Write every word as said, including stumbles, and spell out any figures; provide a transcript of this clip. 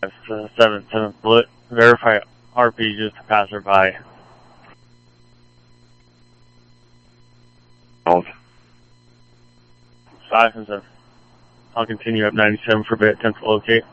seven seven split. Verify R P just to passerby. Hold. five and seven. I'll continue up ninety-seven for bit, ten to locate.